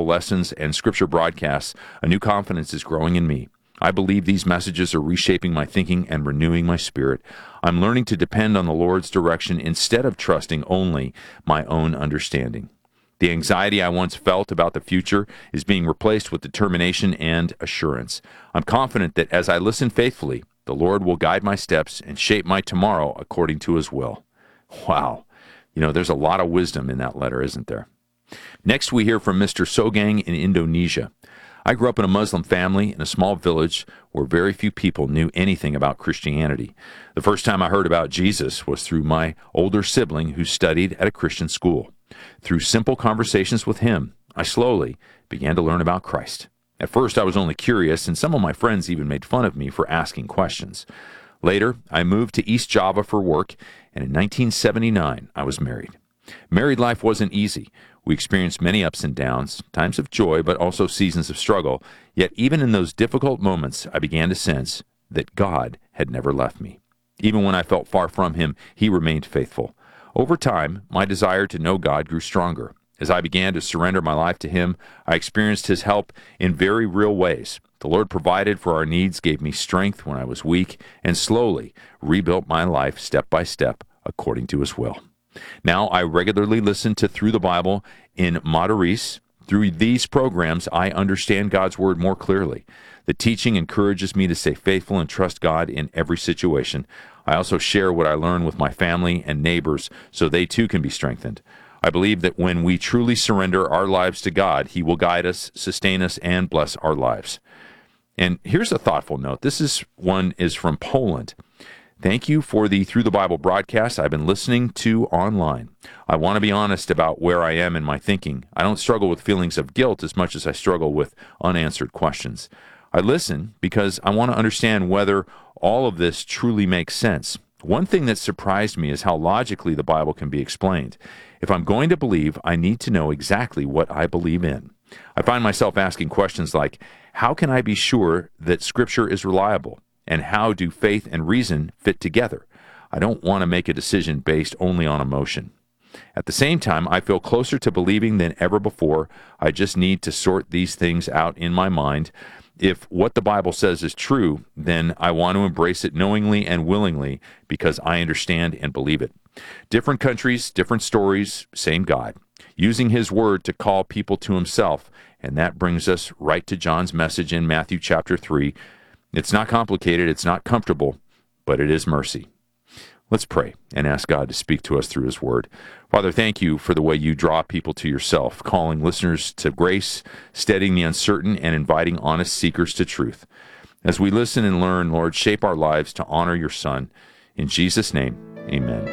Bible lessons and scripture broadcasts, a new confidence is growing in me. I believe these messages are reshaping my thinking and renewing my spirit. I'm learning to depend on the Lord's direction instead of trusting only my own understanding. The anxiety I once felt about the future is being replaced with determination and assurance. I'm confident that as I listen faithfully, the Lord will guide my steps and shape my tomorrow according to His will. Wow. There's a lot of wisdom in that letter, isn't there? Next, we hear from Mr. Sogang in Indonesia. I grew up in a Muslim family in a small village where very few people knew anything about Christianity. The first time I heard about Jesus was through my older sibling who studied at a Christian school. Through simple conversations with him, I slowly began to learn about Christ. At first, I was only curious, and some of my friends even made fun of me for asking questions. Later, I moved to East Java for work, and in 1979, I was married. Married life wasn't easy. We experienced many ups and downs, times of joy, but also seasons of struggle. Yet even in those difficult moments, I began to sense that God had never left me. Even when I felt far from Him, He remained faithful. Over time, my desire to know God grew stronger. As I began to surrender my life to Him, I experienced His help in very real ways. The Lord provided for our needs, gave me strength when I was weak, and slowly rebuilt my life step by step according to His will. Now I regularly listen to Through the Bible in Madurese. Through these programs, I understand God's Word more clearly. The teaching encourages me to stay faithful and trust God in every situation. I also share what I learn with my family and neighbors so they too can be strengthened. I believe that when we truly surrender our lives to God, He will guide us, sustain us, and bless our lives. And here's a thoughtful note. This one is from Poland. Thank you for the Through the Bible broadcast I've been listening to online. I want to be honest about where I am in my thinking. I don't struggle with feelings of guilt as much as I struggle with unanswered questions. I listen because I want to understand whether all of this truly makes sense. One thing that surprised me is how logically the Bible can be explained. If I'm going to believe, I need to know exactly what I believe in. I find myself asking questions like, how can I be sure that Scripture is reliable? And how do faith and reason fit together? I don't want to make a decision based only on emotion. At the same time, I feel closer to believing than ever before. I just need to sort these things out in my mind. If what the Bible says is true, then I want to embrace it knowingly and willingly because I understand and believe it. Different countries, different stories, same God, using His Word to call people to Himself. And that brings us right to John's message in Matthew chapter 3. It's not complicated, it's not comfortable, but it is mercy. Let's pray and ask God to speak to us through His Word. Father, thank You for the way You draw people to Yourself, calling listeners to grace, steadying the uncertain, and inviting honest seekers to truth. As we listen and learn, Lord, shape our lives to honor Your Son. In Jesus' name, amen.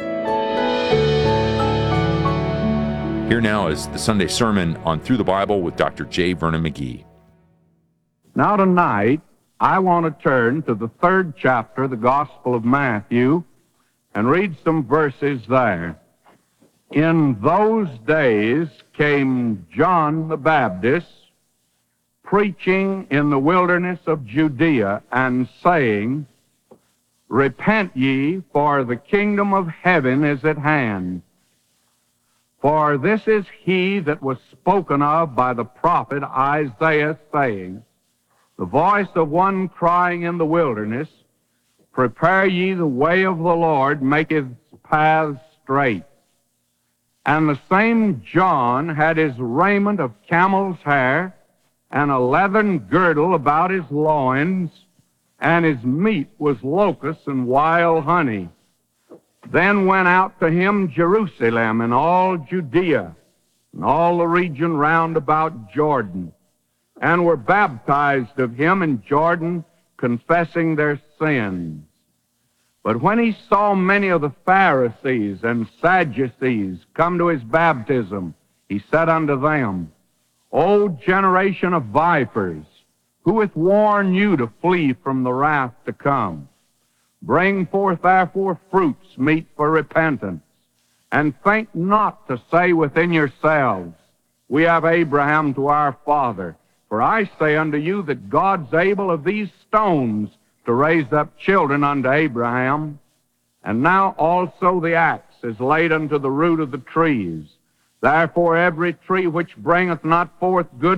Here now is the Sunday sermon on Through the Bible with Dr. J. Vernon McGee. Now tonight, I want to turn to the 3rd chapter of the Gospel of Matthew and read some verses there. In those days came John the Baptist, preaching in the wilderness of Judea and saying, Repent ye, for the kingdom of heaven is at hand. For this is he that was spoken of by the prophet Isaiah, saying, The voice of one crying in the wilderness, Prepare ye the way of the Lord, make His paths straight. And the same John had his raiment of camel's hair, and a leathern girdle about his loins, and his meat was locusts and wild honey. Then went out to him Jerusalem and all Judea, and all the region round about Jordan, and were baptized of him in Jordan, confessing their sins. But when he saw many of the Pharisees and Sadducees come to his baptism, he said unto them, O generation of vipers, who hath warned you to flee from the wrath to come? Bring forth therefore fruits meet for repentance, and think not to say within yourselves, We have Abraham to our father. For I say unto you that God's able of these stones to raise up children unto Abraham. And now also the axe is laid unto the root of the trees. Therefore every tree which bringeth not forth good